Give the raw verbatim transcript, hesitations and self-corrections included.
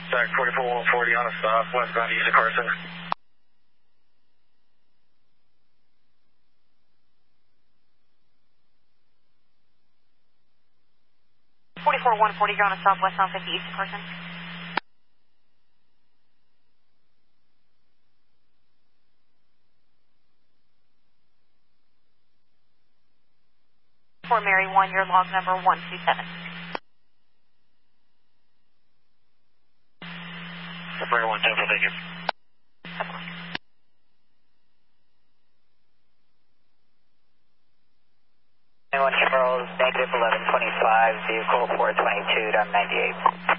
Stack forty-four one forty on a stop, westbound east of Carson. forty-four one forty, you're on a stop westbound fifty east of Carson. For Mary one, your log number one two seven. Mary one, ten for thank you. Of course. one Charles, negative eleven twenty-five, vehicle four twenty-two, down ninety-eight.